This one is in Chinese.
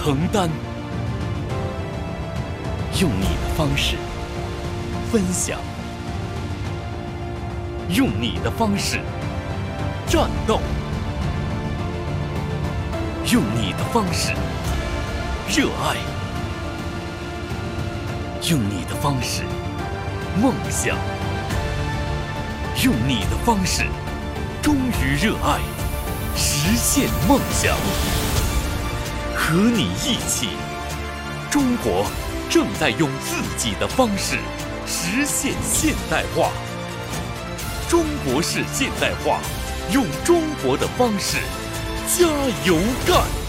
承担，用你的方式分享，用你的方式战斗，用你的方式热爱，用你的方式梦想，用你的方式忠于热爱，实现梦想。和你一起，中国正在用自己的方式实现现代化。中国式现代化，用中国的方式加油干！